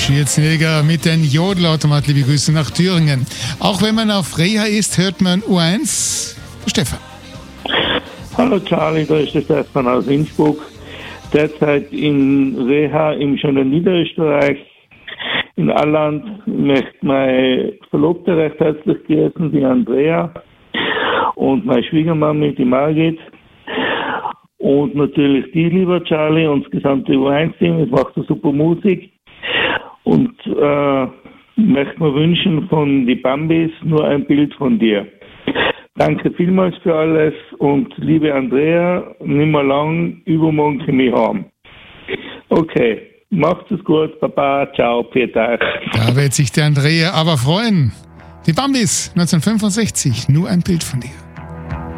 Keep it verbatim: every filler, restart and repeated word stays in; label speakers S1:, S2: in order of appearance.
S1: Schürzenegger mit den Jodelautomat, liebe Grüße nach Thüringen. Auch wenn man auf Reha ist, hört man U eins. Stefan.
S2: Hallo Charlie, da ist der Stefan aus Innsbruck. Derzeit in Reha im schönen Niederösterreich. In Alland möchte meine Verlobte recht herzlich grüßen, die Andrea. Und meine Schwiegermama, die Margit. Und natürlich die, lieber Charlie, und das gesamte U eins Team. Es macht so super Musik. Und äh, möchte mir wünschen von die Bambis nur ein Bild von dir. Danke vielmals für alles und liebe Andrea, nimm mal lang, übermorgen komme ich heim. Okay, macht es gut, Papa, ciao, Peter.
S1: Da wird sich der Andrea aber freuen. Die Bambis, neunzehnhundertfünfundsechzig, nur ein Bild von dir.